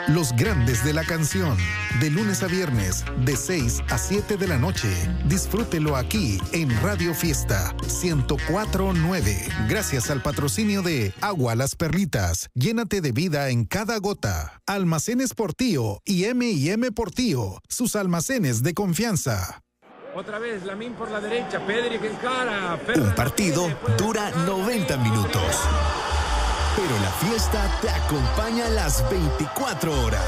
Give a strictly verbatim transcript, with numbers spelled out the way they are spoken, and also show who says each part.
Speaker 1: Los grandes de la canción, de lunes a viernes, de seis a siete de la noche. Disfrútelo aquí en Radio Fiesta ciento cuatro punto nueve. Gracias al patrocinio de Agua Las Perlitas. Llénate de vida en cada gota. Almacenes Portillo y eme y eme Portillo, sus almacenes de confianza.
Speaker 2: Otra vez, Lamín por la derecha, Pedri que encara.
Speaker 3: Un partido dura noventa minutos, pero la fiesta te acompaña las veinticuatro horas.